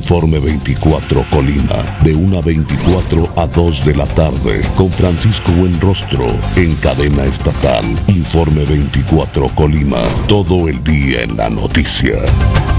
Informe 24 Colima, de 1:24 a 2 de la tarde, con Francisco Buenrostro, en cadena estatal. Informe 24 Colima, todo el día en la noticia.